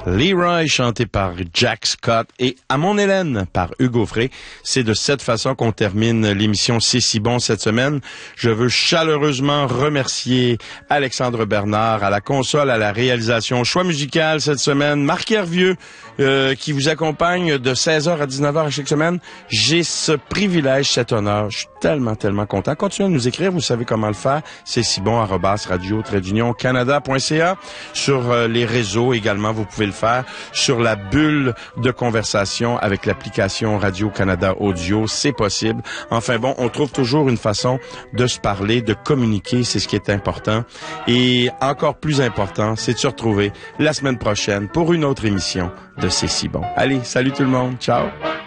Leroy, chanté par Jack Scott, et À mon Hélène par Hugo Frey. C'est de cette façon qu'on termine l'émission C'est si bon cette semaine. Je veux chaleureusement remercier Alexandre Bernard à la console, à la réalisation, choix musical cette semaine, Marc Hervieux qui vous accompagne de 16h à 19h chaque semaine. J'ai ce privilège, cet honneur. Je suis tellement content. Continuez à nous écrire, vous savez comment le faire. C'est si bon @radio-canada.ca. Sur les réseaux également, vous pouvez le faire. Sur la bulle de conversation avec l'application Radio-Canada Audio, c'est possible. Enfin bon, on trouve toujours une façon de se parler, de communiquer, c'est ce qui est important. Et encore plus important, c'est de se retrouver la semaine prochaine pour une autre émission de C'est si bon. Allez, salut tout le monde. Ciao.